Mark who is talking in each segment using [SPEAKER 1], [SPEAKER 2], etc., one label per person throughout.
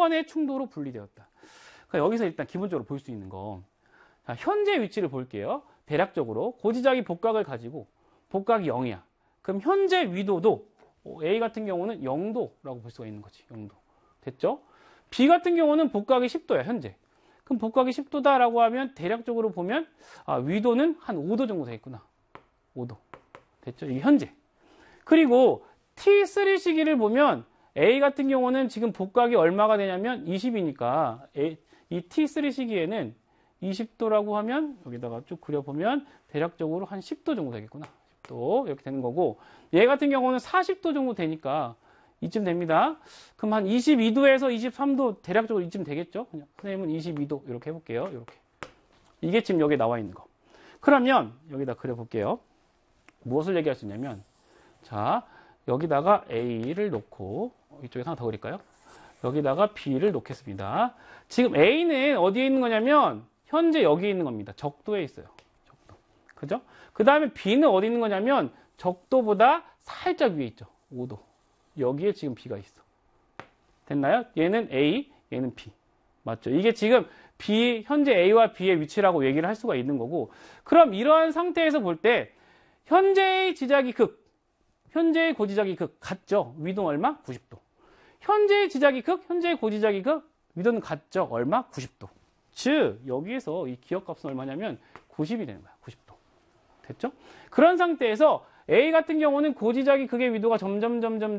[SPEAKER 1] 번의 충도로 분리되었다. 그러니까 여기서 일단 기본적으로 볼 수 있는 거. 자, 현재 위치를 볼게요. 대략적으로 고지짝이 복각을 가지고 복각이 0이야. 그럼 현재 위도도 A 같은 경우는 0도라고 볼 수가 있는 거지. 0도. 됐죠? B 같은 경우는 복각이 10도야, 현재. 그럼 복각이 10도다라고 하면 대략적으로 보면 위도는 한 5도 정도 되겠구나. 5도. 됐죠? 이게 현재. 그리고 T3 시기를 보면 A 같은 경우는 지금 복각이 얼마가 되냐면 20이니까 이 T3 시기에는 20도라고 하면 여기다가 쭉 그려보면 대략적으로 한 10도 정도 되겠구나. 10도 이렇게 되는 거고, 얘 같은 경우는 40도 정도 되니까 이쯤 됩니다. 그럼 한 22도에서 23도 대략적으로 이쯤 되겠죠? 그냥 선생님은 22도 이렇게 해볼게요. 이렇게. 이게 지금 여기에 나와 있는 거. 그러면 여기다 그려볼게요. 무엇을 얘기할 수 있냐면, 자, 여기다가 A를 놓고 이쪽에 하나 더 그릴까요? 여기다가 B를 놓겠습니다. 지금 A는 어디에 있는 거냐면 현재 여기에 있는 겁니다. 적도에 있어요. 적도. 그죠? 그 다음에 B는 어디 있는 거냐면 적도보다 살짝 위에 있죠. 5도. 여기에 지금 B가 있어. 됐나요? 얘는 A, 얘는 B. 맞죠? 이게 지금 B, 현재 A와 B의 위치라고 얘기를 할 수가 있는 거고, 그럼 이러한 상태에서 볼 때 현재의 지작이 극, 현재의 고지작이 극 같죠? 위도는 얼마? 90도. 현재의 지작이 극, 현재의 고지작이 극, 위도는 같죠? 얼마? 90도. 즉 여기에서 이 기억값은 얼마냐면 90이 되는 거야. 90도. 됐죠? 그런 상태에서 A 같은 경우는 고지작이 극의 위도가 점점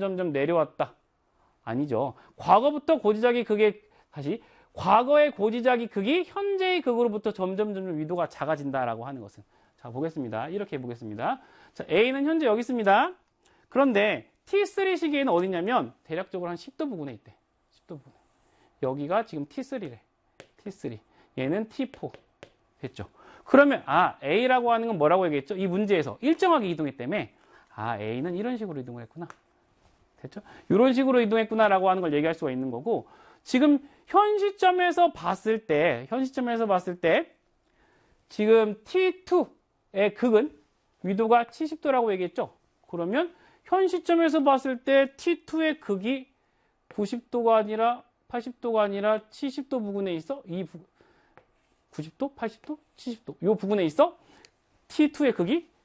[SPEAKER 1] 내려왔다. 아니죠. 과거부터 고지작이 극의 과거의 고지작이 극이 현재의 극으로부터 점점 위도가 작아진다라고 하는 것은, 자 보겠습니다. 이렇게 보겠습니다. 자, A는 현재 여기 있습니다. 그런데 T3 시기에는 어디냐면 대략적으로 한 10도 부근에 있대. 10도 부근. 여기가 지금 T3래. T3. 얘는 T4. 됐죠? 그러면 A라고 하는 건 뭐라고 얘기했죠? 이 문제에서 일정하게 이동했다며 A는 이런 식으로 이동을 했구나. 됐죠? 이런 식으로 이동했구나라고 하는 걸 얘기할 수가 있는 거고, 지금 현 시점에서 봤을 때 지금 T2의 극은 위도가 70도라고 얘기했죠? 그러면 현 시점에서 봤을 때 T2의 극이 90도가 아니라 80도가 아니라 70도 부근에 있어? 90도? 80도? 70도? 이 부근에 있어? T2의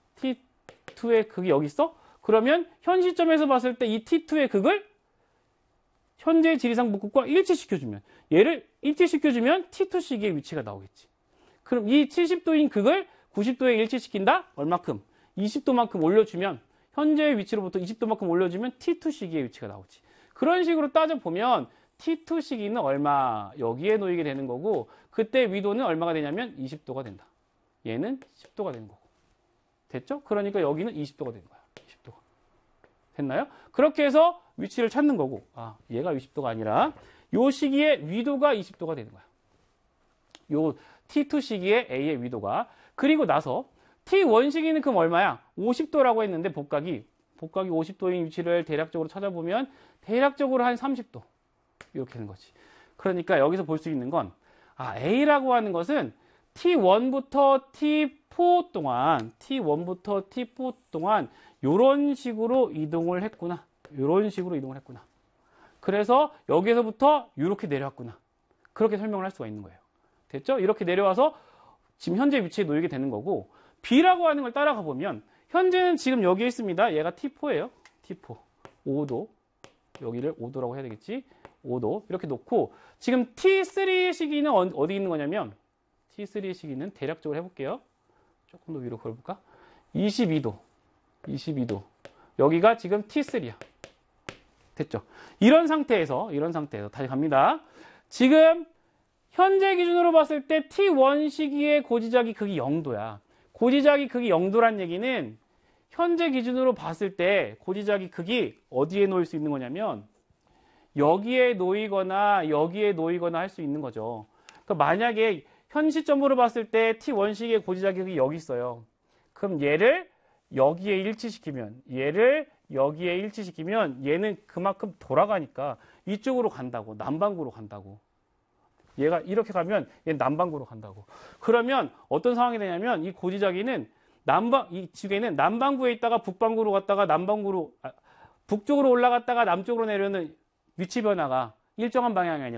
[SPEAKER 1] 극이 여기 있어? 그러면 현 시점에서 봤을 때 이 T2의 극을 현재의 지리상 북극과 일치시켜주면, 얘를 일치시켜주면 T2 시기의 위치가 나오겠지. 그럼 이 70도인 극을 90도에 일치시킨다? 얼마큼? 20도만큼 올려주면, 현재의 위치로부터 20도만큼 올려주면 T2 시기의 위치가 나오지. 그런 식으로 따져보면 T2 시기는 얼마? 여기에 놓이게 되는 거고, 그때 위도는 얼마가 되냐면 20도가 된다. 얘는 10도가 되는 거고. 됐죠? 그러니까 여기는 20도가 되는 거야. 20도가. 됐나요? 그렇게 해서 위치를 찾는 거고, 얘가 20도가 아니라 요 시기에 위도가 20도가 되는 거야. 요 T2 시기에 A의 위도가. 그리고 나서 T1 시기는 그럼 얼마야? 50도라고 했는데 복각이 50도인 위치를 대략적으로 찾아보면 대략적으로 한 30도. 이렇게 되는 거지. 그러니까 여기서 볼 수 있는 건 A라고 하는 것은 T1부터 T4 동안 요런 식으로 이동을 했구나. 그래서 여기서부터 이렇게 내려왔구나. 그렇게 설명을 할 수가 있는 거예요. 됐죠? 이렇게 내려와서 지금 현재 위치에 놓이게 되는 거고, B라고 하는 걸 따라가 보면 현재는 지금 여기에 있습니다. 얘가 T4예요. T4. 5도. 여기를 5도라고 해야 되겠지? 5도. 이렇게 놓고, 지금 T3 시기는 어디 있는 거냐면, T3 시기는 대략적으로 해볼게요. 조금 더 위로 걸어볼까? 22도. 여기가 지금 T3야. 됐죠? 이런 상태에서 다시 갑니다. 지금 현재 기준으로 봤을 때 T1 시기의 고지작이 극이 0도야. 고지작이 극이 0도란 얘기는 현재 기준으로 봤을 때 고지작이 극이 어디에 놓일 수 있는 거냐면 여기에 놓이거나 할 수 있는 거죠. 그러니까 만약에 현 시점으로 봤을 때 T1 시기의 고지작이 극이 여기 있어요. 그럼 얘를 여기에 일치시키면 얘는 그만큼 돌아가니까 이쪽으로 간다고, 남반구로 간다고. 얘가 이렇게 가면 얘는 남반구로 간다고. 그러면 어떤 상황이 되냐면 이 고지작이는 이 지구에는 남반구에 있다가 북반구로 갔다가 북쪽으로 올라갔다가 남쪽으로 내려오는 위치 변화가 일정한 방향이 아니라